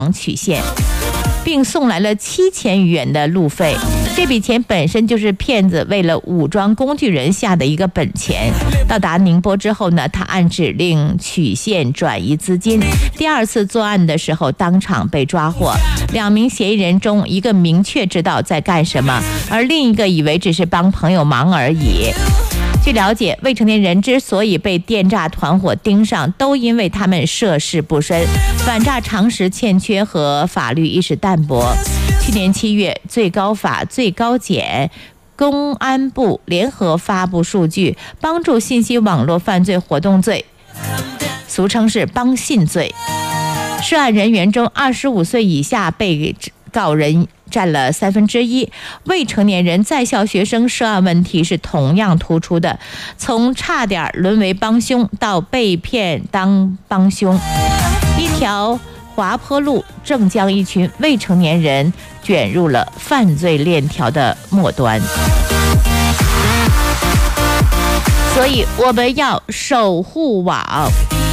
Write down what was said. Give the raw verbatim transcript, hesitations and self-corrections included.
曲线，并送来了七千余元的路费。这笔钱本身就是骗子为了武装工具人下的一个本钱。到达宁波之后呢，他按指令曲线转移资金。第二次作案的时候，当场被抓获。两名嫌疑人中，一个明确知道在干什么，而另一个以为只是帮朋友忙而已。据了解，未成年人之所以被电诈团伙盯上，都因为他们涉世不深，反诈常识欠缺和法律意识淡薄。去年七月，最高法、最高检、公安部联合发布数据，帮助信息网络犯罪活动罪，俗称是帮信罪。涉案人员中，二十五岁以下被告人占了三分之一，未成年人在校学生涉案问题是同样突出的，从差点沦为帮凶到被骗当帮凶。一条滑坡路正将一群未成年人卷入了犯罪链条的末端，所以我们要守护网。